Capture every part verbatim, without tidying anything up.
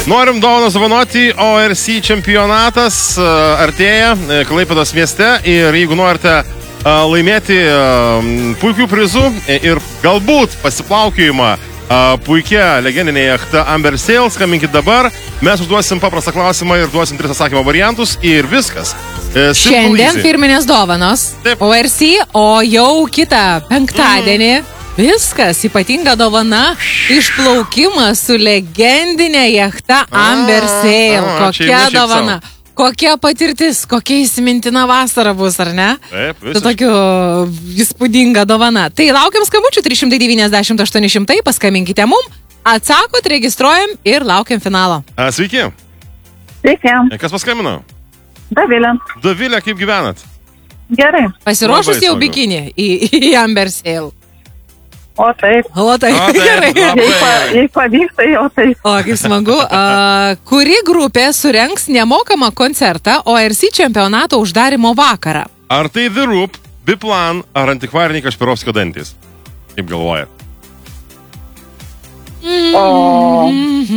Norim dovanas dovanoti, O R C čempionatas artėja Klaipėdos mieste ir jeigu norite laimėti puikių prizų ir galbūt pasiplaukiojimą puikia legendinė jachta Amber Sail, skambinkit dabar, mes užduosim paprastą klausimą ir duosim tris atsakymo variantus ir viskas. Šiandien firminės dovanos Taip. O R C, o jau kitą penktadienį mm. viskas, ypatinga dovana, išplaukimas su legendinė jachta Amber Sail. Kokia dovana, kokia patirtis, kokia įsimintina vasara bus, ar ne? Taip, viskas. Tai tokiu įspūdinga dovana. Tai laukiam skambučių trys devyniasdešimt aštuoni šimtai, paskambinkite mum, atsakot, registruojam ir laukiam finalo. A, sveiki. Sveiki. Kas paskambino? Davilė. Davilė, kaip gyvenat? Gerai. Pasiruošus jau bikinį į, į Amber Sail. O taip. O taip, o, taip gerai. Jei pavyksta, jau taip. O, kaip smagu. A, kuri grupė surengs nemokamą koncertą O R C čempionato uždarimo vakarą? Ar tai The Roop, Biplan ar antikvariniai Kašpirovskio dantys? Kaip galvojat? O...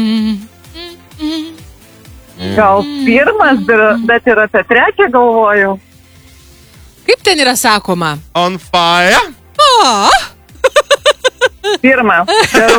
Gal pirmas, bet ir apie trečią galvoju. Kaip ten yra sakoma? On fire? O! Pirmą.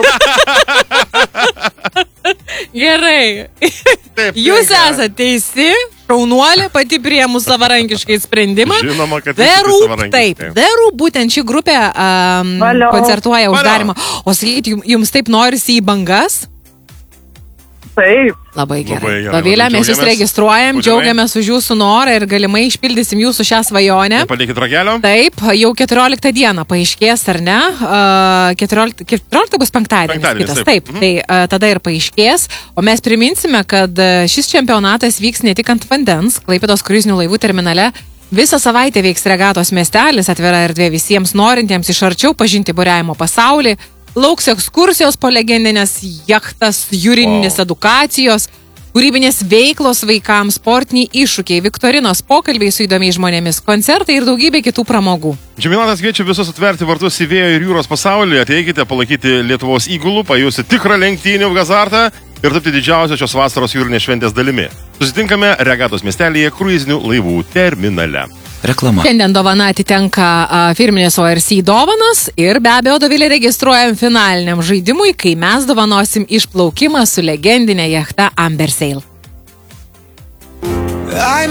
Gerai. Taip, Jūs esate teisi, šaunuolė, pati priėmų savarankiškai sprendimą. Žinoma, kad The Roop, savarankiškai. taip. The Roop, būtent ši grupė um, koncertuoja uždarimą. O sakykit, jums taip norisi į bangas? Taip. Labai gerai. Labai gerai. Dovilė, mes jūs registruojam, džiaugiamės už jūsų norą ir galimai išpildysim jūsų šią svajonę. Palikit ragelio. Taip, jau keturioliktą dieną paaiškės, ar ne? keturioliktą bus penktadienis. Penktadienis, kitas. Taip, mhm. tai a, tada ir paaiškės. O mes priminsime, kad šis čempionatas vyks ne tik ant vandens, Klaipėdos kruizinių laivų terminale. Visą savaitę veiks regatos miestelis, atvira erdvė visiems norintiems iš arčiau pažinti buriavimo pasaulį. Lauks ekskursijos po legendinės jachtas, jūrininės wow. edukacijos, kūrybinės veiklos vaikams, sportiniai iššūkiai, viktorinos, pokalbiai su įdomiais žmonėmis, koncertai ir daugybė kitų pramogų. Čempionatas kviečia visus atverti vartus į vėjo ir jūros pasaulį, ateikite palaikyti Lietuvos įgulų, pajusti tikrą lenktynių azartą ir tapti didžiausios šios vasaros jūrinės šventės dalimi. Susitinkame regatos miestelyje kruizinių laivų terminale. Reklama. Šiandien dovana atitenka a, firminės O R C dovanos ir be abejo, Dovilė, registruojam finaliniam žaidimui, kai mes dovanosim išplaukimą su legendinė jachta Amber Sail.